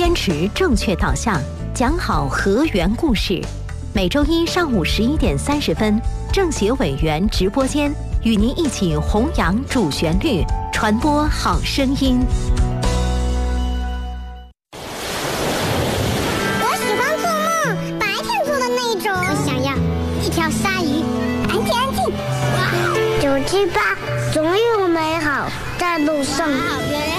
坚持正确导向，讲好河源故事。每周一上午11:30，政协委员直播间与您一起弘扬主旋律，传播好声音。 我喜欢做梦，白天做的那种。我想要一条鲨鱼，安静安静。978，总有美好在路上。